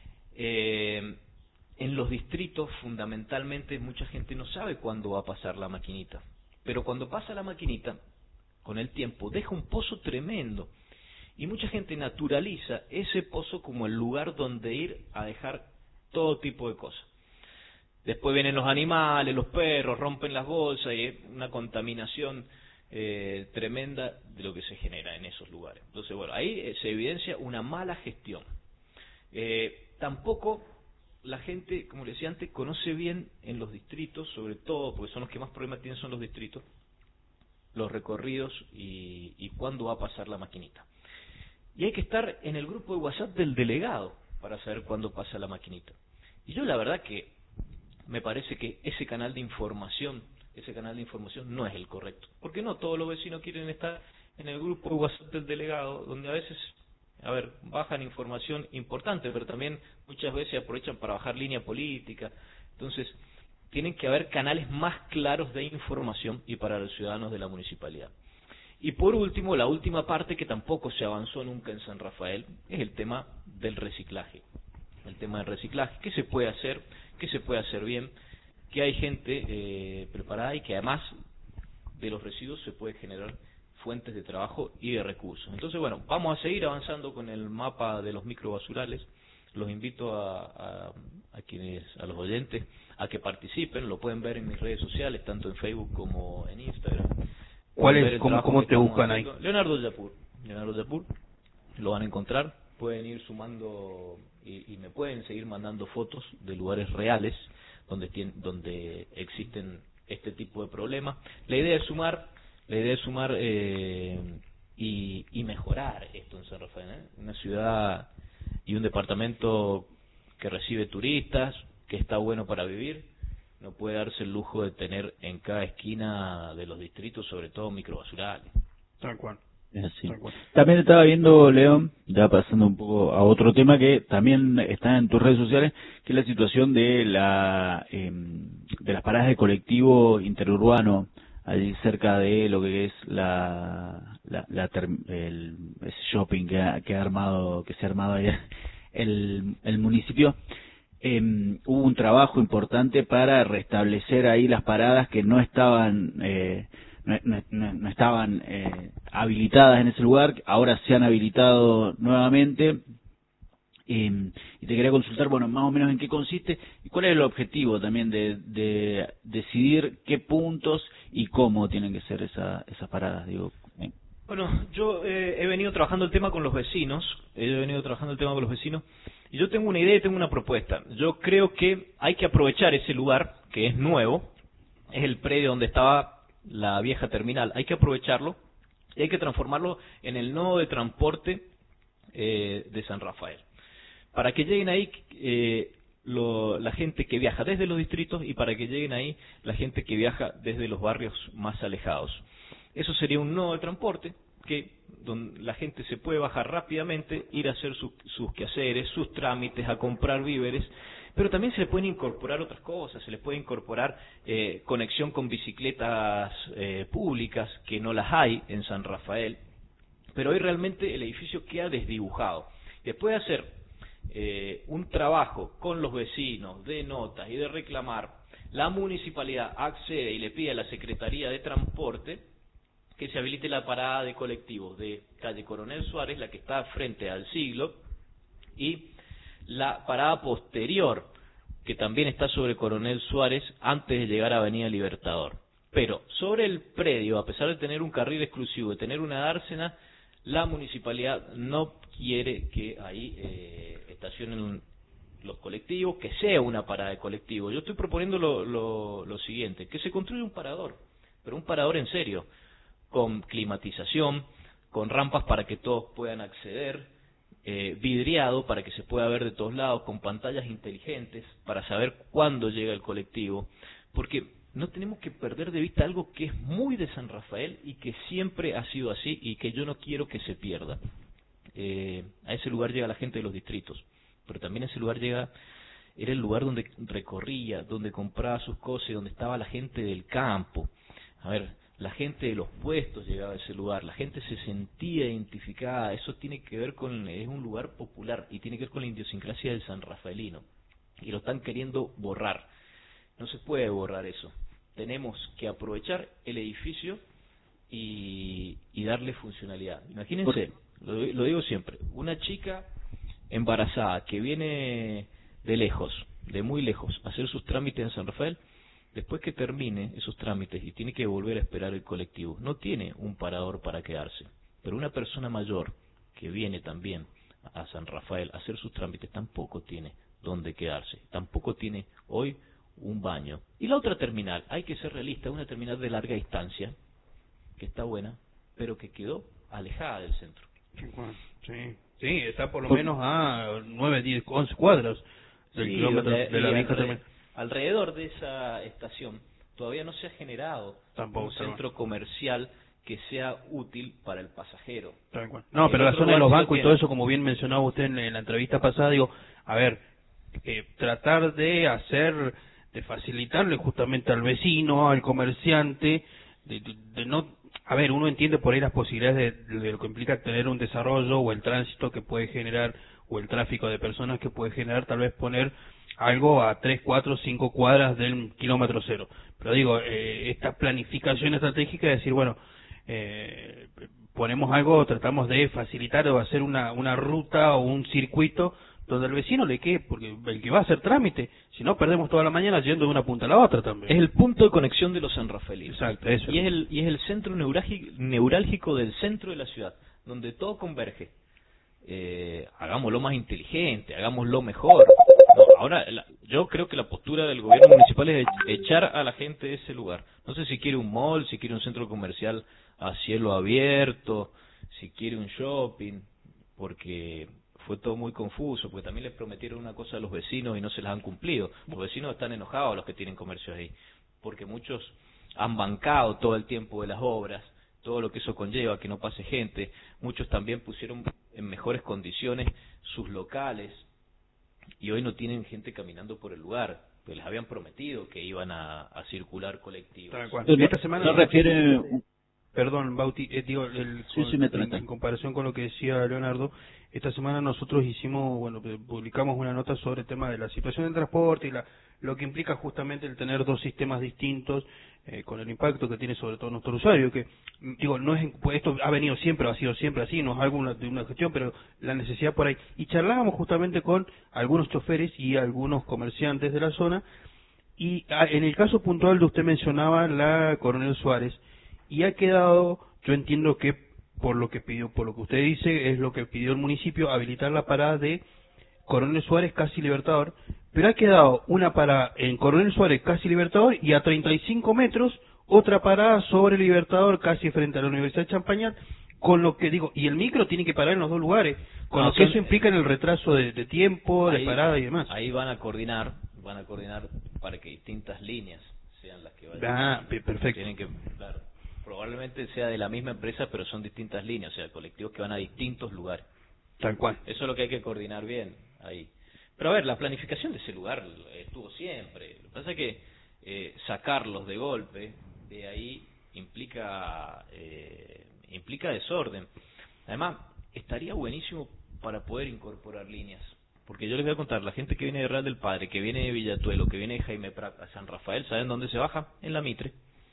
Eh, en los distritos, fundamentalmente, mucha gente no sabe cuándo va a pasar la maquinita. Pero cuando pasa la maquinita, con el tiempo, deja un pozo tremendo. Y mucha gente naturaliza ese pozo como el lugar donde ir a dejar todo tipo de cosas. Después vienen los animales, los perros, rompen las bolsas y es una contaminación eh, tremenda de lo que se genera en esos lugares. Entonces, bueno, ahí eh, se evidencia una mala gestión. Eh, tampoco la gente, como le decía antes, conoce bien en los distritos, sobre todo, porque son los que más problemas tienen, son los distritos, los recorridos y, y cuándo va a pasar la maquinita. Y hay que estar en el grupo de WhatsApp del delegado para saber cuándo pasa la maquinita. Y yo la verdad que me parece que ese canal de información, ese canal de información no es el correcto. Porque no todos los vecinos quieren estar en el grupo de WhatsApp del delegado, donde a veces, a ver, bajan información importante, pero también muchas veces aprovechan para bajar línea política. Entonces, tienen que haber canales más claros de información y para los ciudadanos de la municipalidad. Y por último, la última parte que tampoco se avanzó nunca en San Rafael, es el tema del reciclaje. El tema del reciclaje, qué se puede hacer, qué se puede hacer bien, que hay gente eh, preparada y que además de los residuos se puede generar fuentes de trabajo y de recursos. Entonces, bueno, vamos a seguir avanzando con el mapa de los microbasurales. los invito a, a, a quienes, a los oyentes, a que participen. Lo pueden ver en mis redes sociales, tanto en Facebook como en Instagram. ¿Cuál es? ¿Cómo, cómo te buscan ahí? Leonardo Yapur. Leonardo Yapur. Lo van a encontrar. Pueden ir sumando y, y me pueden seguir mandando fotos de lugares reales donde tienen, donde existen este tipo de problemas. La idea es sumar, la idea es sumar eh, y, y mejorar esto en San Rafael, ¿eh? Una ciudad y un departamento que recibe turistas, que está bueno para vivir, no puede darse el lujo de tener en cada esquina de los distritos, sobre todo, microbasurales. Tal cual. Sí. También estaba viendo, León, ya pasando un poco a otro tema que también está en tus redes sociales, que es la situación de la eh, de las paradas de colectivo interurbano, allí cerca de lo que es la, la, la el ese shopping que ha, que ha armado, que se ha armado ahí el, el municipio. Eh, hubo un trabajo importante para restablecer ahí las paradas que no estaban eh, No, no, no estaban eh, habilitadas en ese lugar, ahora se han habilitado nuevamente. Eh, y te quería consultar, bueno, más o menos en qué consiste y cuál es el objetivo también de, de decidir qué puntos y cómo tienen que ser esa, esas paradas, digo. Eh. Bueno, yo eh, he venido trabajando el tema con los vecinos, he venido trabajando el tema con los vecinos, y yo tengo una idea y tengo una propuesta. Yo creo que hay que aprovechar ese lugar, que es nuevo, es el predio donde estaba la vieja terminal, hay que aprovecharlo y hay que transformarlo en el nodo de transporte eh, de San Rafael, para que lleguen ahí eh, lo, la gente que viaja desde los distritos y para que lleguen ahí la gente que viaja desde los barrios más alejados. Eso sería un nodo de transporte que donde la gente se puede bajar rápidamente, ir a hacer su, sus quehaceres, sus trámites, a comprar víveres. Pero también se le pueden incorporar otras cosas, se le puede incorporar eh, conexión con bicicletas eh, públicas, que no las hay en San Rafael, pero hoy realmente el edificio queda desdibujado. Después de hacer eh, un trabajo con los vecinos de notas y de reclamar, la municipalidad accede y le pide a la Secretaría de Transporte que se habilite la parada de colectivos de calle Coronel Suárez, la que está frente al Siglo, y la parada posterior, que también está sobre Coronel Suárez, antes de llegar a Avenida Libertador. Pero sobre el predio, a pesar de tener un carril exclusivo, de tener una dársena, la municipalidad no quiere que ahí eh, estacionen los colectivos, que sea una parada de colectivos. Yo estoy proponiendo lo, lo, lo siguiente, que se construya un parador, pero un parador en serio, con climatización, con rampas para que todos puedan acceder, Eh, vidriado para que se pueda ver de todos lados, con pantallas inteligentes para saber cuándo llega el colectivo, porque no tenemos que perder de vista algo que es muy de San Rafael y que siempre ha sido así y que yo no quiero que se pierda. Eh, a ese lugar llega la gente de los distritos, pero también a ese lugar llega, era el lugar donde recorría, donde compraba sus cosas y donde estaba la gente del campo. A ver, la gente de los puestos llegaba a ese lugar, la gente se sentía identificada, eso tiene que ver con, es un lugar popular y tiene que ver con la idiosincrasia del sanrafaelino, y lo están queriendo borrar. No se puede borrar eso, tenemos que aprovechar el edificio y, y darle funcionalidad. Imagínense, lo, lo digo siempre, una chica embarazada que viene de lejos, de muy lejos, a hacer sus trámites en San Rafael, después que termine esos trámites y tiene que volver a esperar el colectivo, no tiene un parador para quedarse. Pero una persona mayor que viene también a San Rafael a hacer sus trámites tampoco tiene dónde quedarse, tampoco tiene hoy un baño. Y la otra terminal, hay que ser realista, una terminal de larga distancia, que está buena, pero que quedó alejada del centro. Sí, sí, está por lo menos a nueve, diez, once cuadras del sí, kilómetro de, de la vieja terminal. Alrededor de esa estación todavía no se ha generado Tampoco, un centro comercial que sea útil para el pasajero. No, pero la zona de los bancos y todo queda. eso, como bien mencionaba usted en, en la entrevista pasada, digo, a ver, eh, tratar de hacer, de facilitarle justamente al vecino, al comerciante, de, de, de no, a ver, uno entiende por ahí las posibilidades de, de lo que implica tener un desarrollo o el tránsito que puede generar, o el tráfico de personas que puede generar, tal vez poner algo a tres, cuatro, cinco cuadras del kilómetro cero. Pero digo, eh, esta planificación estratégica es decir, bueno, eh, ponemos algo, tratamos de facilitar o hacer una, una ruta o un circuito donde el vecino le quede, porque el que va a hacer trámite, si no perdemos toda la mañana yendo de una punta a la otra también. Es el punto de conexión de los sanrafaelinos. Exacto, eso. Y es el, y es el centro neurálgico, neurálgico del centro de la ciudad, donde todo converge. Eh, hagámoslo más inteligente, hagámoslo mejor. No, ahora, la, yo creo que la postura del gobierno municipal es echar a la gente de ese lugar. No sé si quiere un mall, si quiere un centro comercial a cielo abierto, si quiere un shopping, porque fue todo muy confuso, porque también les prometieron una cosa a los vecinos y no se las han cumplido. Los vecinos están enojados, los que tienen comercios ahí, porque muchos han bancado todo el tiempo de las obras, todo lo que eso conlleva, que no pase gente. Muchos también pusieron en mejores condiciones sus locales y hoy no tienen gente caminando por el lugar, pues les habían prometido que iban a, a circular colectivos. Esta semana no refiere... Perdón, Bauti, eh, digo, el, sí, con, sí me en, en comparación con lo que decía Leonardo, esta semana nosotros hicimos, bueno, publicamos una nota sobre el tema de la situación del transporte y la, lo que implica justamente el tener dos sistemas distintos, eh, con el impacto que tiene sobre todo nuestro usuario, que, digo, no es, pues esto ha venido siempre, ha sido siempre así, no es algo de una gestión, pero la necesidad por ahí. Y charlábamos justamente con algunos choferes y algunos comerciantes de la zona, y a, en el caso puntual de usted mencionaba la Coronel Suárez, y ha quedado, yo entiendo que por lo que pidió, por lo que usted dice, es lo que pidió el municipio, habilitar la parada de Coronel Suárez casi Libertador, pero ha quedado una parada en Coronel Suárez casi Libertador y a treinta y cinco metros otra parada sobre Libertador casi frente a la Universidad de Champañat, con lo que digo, y el micro tiene que parar en los dos lugares, con no, lo que son, eso implica en el retraso de, de tiempo, ahí, de parada y demás. Ahí van a coordinar, van a coordinar para que distintas líneas sean las que vayan. Ah, perfecto. Tienen que, claro. Probablemente sea de la misma empresa, pero son distintas líneas, o sea, colectivos que van a distintos lugares. Tal cual. Eso es lo que hay que coordinar bien ahí. Pero a ver, la planificación de ese lugar estuvo siempre. Lo que pasa es que eh, sacarlos de golpe de ahí implica eh, implica desorden. Además, estaría buenísimo para poder incorporar líneas. Porque yo les voy a contar, la gente que viene de Real del Padre, que viene de Villatuelo, que viene de Jaime Prat a San Rafael, ¿saben dónde se baja? En la Mitre.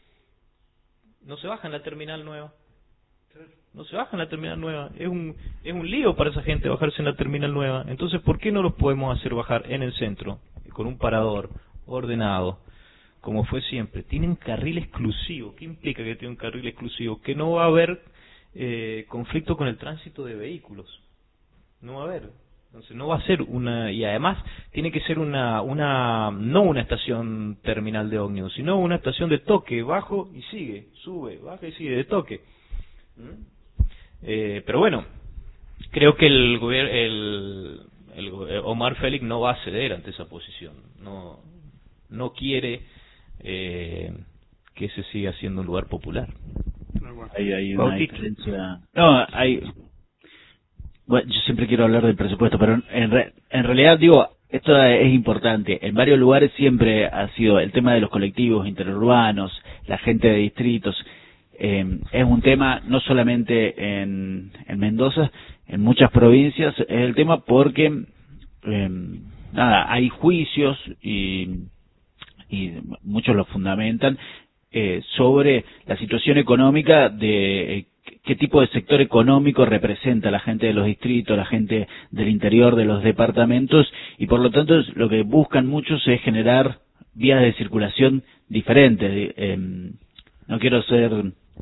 No se baja en la terminal nueva. No se baja en la terminal nueva. Es un es un lío para esa gente bajarse en la terminal nueva. Entonces, ¿por qué no los podemos hacer bajar en el centro? Con un parador ordenado, como fue siempre. Tienen carril exclusivo. ¿Qué implica que tiene un carril exclusivo? Que no va a haber eh, conflicto con el tránsito de vehículos. No va a haber. Entonces no va a ser una, y además tiene que ser una, una, no una estación terminal de ómnibus, sino una estación de toque, bajo y sigue, sube, baja y sigue, de toque. ¿Mm? Eh, pero bueno, creo que el gobierno, el, el, Omar Félix no va a ceder ante esa posición, no, no quiere eh, que ese siga siendo un lugar popular. Hay, hay una diferencia. No, hay. Bueno, yo siempre quiero hablar del presupuesto, pero en, re, en realidad, digo, esto es importante. En varios lugares siempre ha sido el tema de los colectivos interurbanos, la gente de distritos. Eh, es un tema no solamente en, en Mendoza, en muchas provincias, es el tema porque, eh, nada, hay juicios y, y muchos lo fundamentan eh, sobre la situación económica de... Eh, qué tipo de sector económico representa la gente de los distritos, la gente del interior de los departamentos, y por lo tanto lo que buscan muchos es generar vías de circulación diferentes. Eh, no quiero ser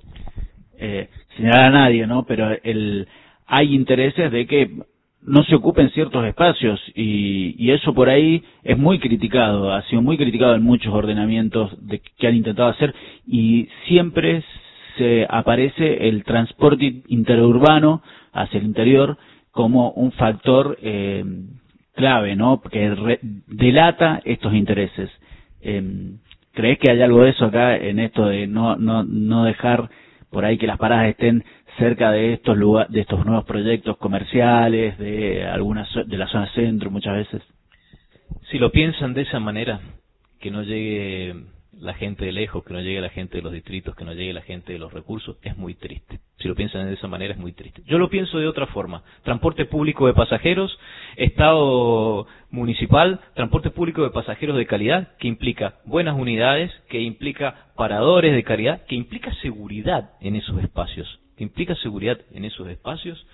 eh, señalar a nadie, ¿no? Pero el, hay intereses de que no se ocupen ciertos espacios y, y eso por ahí es muy criticado, ha sido muy criticado en muchos ordenamientos de, que han intentado hacer, y siempre se aparece el transporte interurbano hacia el interior como un factor eh, clave, ¿no? Que re, delata estos intereses. Eh, ¿Crees que hay algo de eso acá en esto de no no no dejar por ahí que las paradas estén cerca de estos lugares, de estos nuevos proyectos comerciales, de algunas de la zona centro muchas veces? Si lo piensan de esa manera, que no llegue la gente de lejos, que no llegue la gente de los distritos, que no llegue la gente de los recursos, es muy triste. Si lo piensan de esa manera, es muy triste. Yo lo pienso de otra forma. Transporte público de pasajeros, Estado municipal, transporte público de pasajeros de calidad, que implica buenas unidades, que implica paradores de calidad, que implica seguridad en esos espacios, que implica seguridad en esos espacios,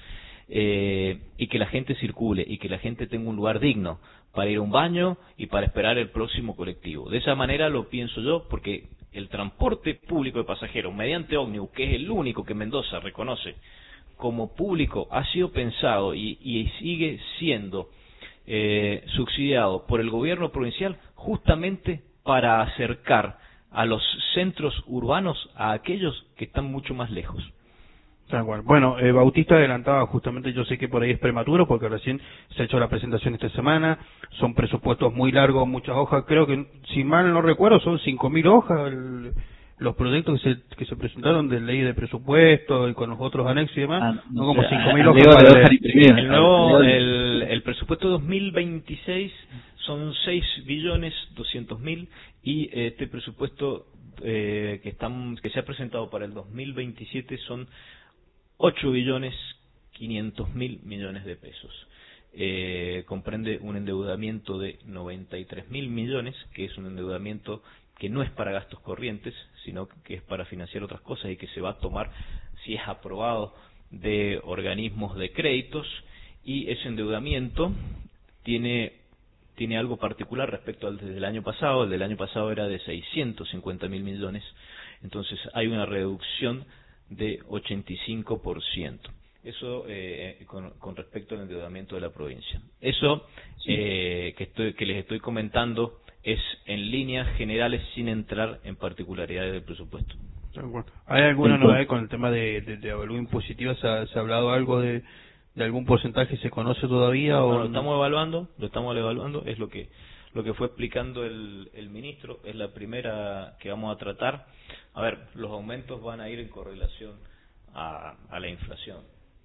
eh, y que la gente circule y que la gente tenga un lugar digno para ir a un baño y para esperar el próximo colectivo. De esa manera lo pienso yo, porque el transporte público de pasajeros mediante ómnibus, que es el único que Mendoza reconoce como público, ha sido pensado y, y sigue siendo eh, subsidiado por el gobierno provincial justamente para acercar a los centros urbanos a aquellos que están mucho más lejos. Tal cual. Bueno, eh, Bautista adelantaba justamente, yo sé que por ahí es prematuro porque recién se ha hecho la presentación esta semana, son presupuestos muy largos, muchas hojas, creo que, si mal no recuerdo, son cinco mil hojas el, los proyectos que se, que se presentaron de ley de presupuesto y con los otros anexos y demás, ah, no, no como cinco mil hojas para leer. El, nuevo, el, el presupuesto dos mil veintiséis son seis billones doscientos mil y este presupuesto eh, que, están, que se ha presentado para el dos mil veintisiete son ocho billones quinientos mil millones de pesos. Eh, comprende un endeudamiento de noventa y tres mil millones, que es un endeudamiento que no es para gastos corrientes, sino que es para financiar otras cosas y que se va a tomar, si es aprobado, de organismos de créditos, y ese endeudamiento tiene, tiene algo particular respecto al del año pasado. El del año pasado era de seiscientos cincuenta mil millones, entonces hay una reducción de ochenta y cinco por ciento. Eso eh, con, con respecto al endeudamiento de la provincia. Eso sí. eh, que, estoy, que les estoy comentando es en líneas generales sin entrar en particularidades del presupuesto. ¿Hay alguna novedad con el tema de, de, de evaluación impositiva? ¿Se ha, ¿Se ha hablado algo de, de algún porcentaje? ¿Se conoce todavía? No, o lo estamos evaluando, lo estamos evaluando, es lo que lo que fue explicando el, el ministro, es la primera que vamos a tratar. A ver, los aumentos van a ir en correlación a, a la inflación.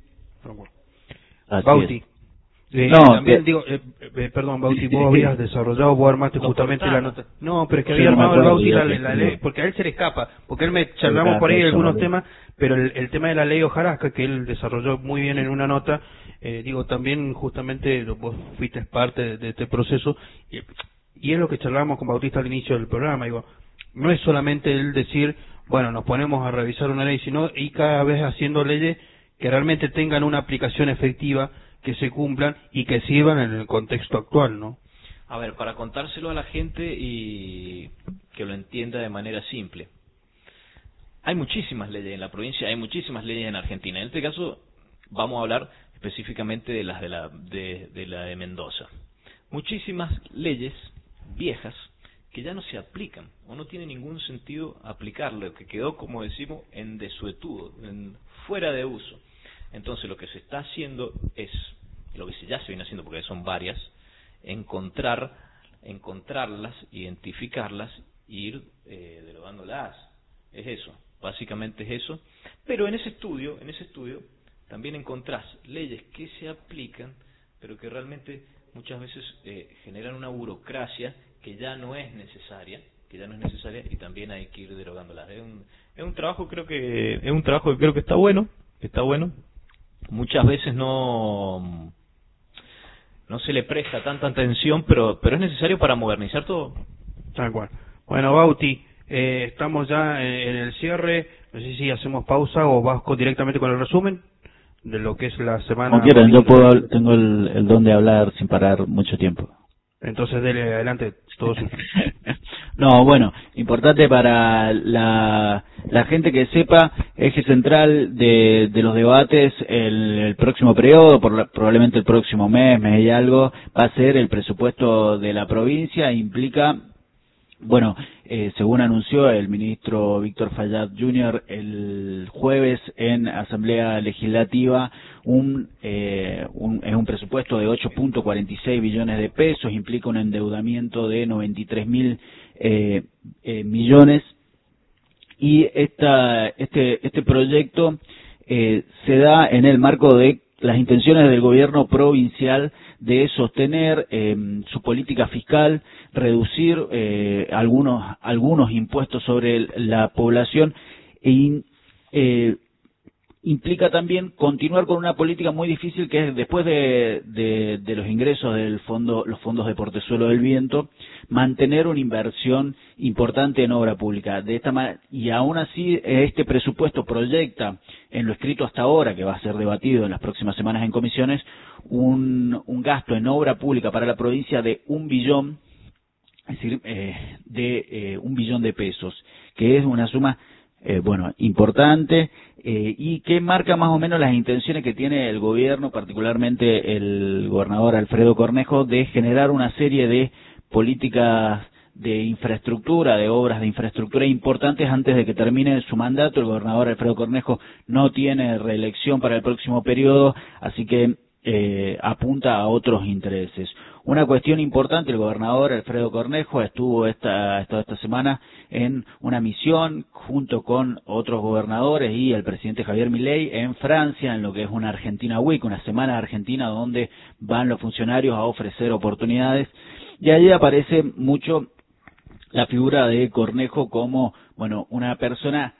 Bauti, eh, no, también que... digo, eh, eh, perdón, Bauti, vos habías desarrollado, vos armaste no, justamente la nota. No, pero es que sí, había armado el Bauti la, la ley, porque a él se le escapa, porque él me charlamos por ahí algunos temas, pero el, el tema de la ley hojarasca, que él desarrolló muy bien en una nota, eh, digo, también justamente vos fuiste parte de, de este proceso, y, y es lo que charlábamos con Bautista al inicio del programa, digo, no es solamente el decir, bueno, nos ponemos a revisar una ley, sino y cada vez haciendo leyes que realmente tengan una aplicación efectiva, que se cumplan y que sirvan en el contexto actual, ¿no? A ver, para contárselo a la gente y que lo entienda de manera simple. Hay muchísimas leyes en la provincia, hay muchísimas leyes en Argentina. En este caso vamos a hablar específicamente de las de la de, de la de Mendoza. Muchísimas leyes viejas que ya no se aplican o no tiene ningún sentido aplicarlo, que quedó, como decimos, en desuetudo, en, fuera de uso. Entonces lo que se está haciendo es, lo que ya se viene haciendo, porque son varias, encontrar, encontrarlas, identificarlas e ir eh, derogándolas. Es eso, básicamente es eso. Pero en ese estudio, en ese estudio también encontrás leyes que se aplican, pero que realmente muchas veces eh, generan una burocracia que ya no es necesaria, que ya no es necesaria y también hay que ir derogándolas. Es un, es un trabajo, creo que es un trabajo que creo que está bueno, que está bueno. Muchas veces no no se le presta tanta atención, pero pero es necesario para modernizar todo. Tal cual. Bueno, Bauti, eh, estamos ya en el cierre. No sé si hacemos pausa o vas con, directamente con el resumen de lo que es la semana. Como quieran, yo puedo, tengo el, el don de hablar sin parar mucho tiempo. Entonces, dele adelante, todos. No, bueno, importante para la, la gente que sepa, eje central de, de los debates el, el próximo periodo, por la, probablemente el próximo mes, mes y algo, va a ser el presupuesto de la provincia. Implica, bueno, eh, según anunció el ministro Víctor Fayad junior el jueves en Asamblea Legislativa, un, eh, un, es un presupuesto de ocho punto cuarenta y seis billones de pesos, implica un endeudamiento de noventa y tres mil eh, eh, millones, y esta, este, este proyecto eh, se da en el marco de las intenciones del gobierno provincial de sostener eh, su política fiscal, reducir eh, algunos algunos impuestos sobre el, la población e, eh, implica también continuar con una política muy difícil que es después de, de, de los ingresos del fondo, los fondos de Portezuelo del Viento, mantener una inversión importante en obra pública. De esta manera, y aún así este presupuesto proyecta en lo escrito hasta ahora, que va a ser debatido en las próximas semanas en comisiones, un, un gasto en obra pública para la provincia de un billón, es decir, eh, de eh, un billón de pesos, que es una suma Eh, bueno, importante eh, y que marca más o menos las intenciones que tiene el gobierno, particularmente el gobernador Alfredo Cornejo, de generar una serie de políticas de infraestructura, de obras de infraestructura importantes antes de que termine su mandato. El gobernador Alfredo Cornejo no tiene reelección para el próximo periodo, así que eh, apunta a otros intereses. Una cuestión importante, el gobernador Alfredo Cornejo estuvo esta, esta, esta semana en una misión junto con otros gobernadores y el presidente Javier Milei en Francia, en lo que es una Argentina Week, una semana argentina donde van los funcionarios a ofrecer oportunidades, y allí aparece mucho la figura de Cornejo como, bueno, una persona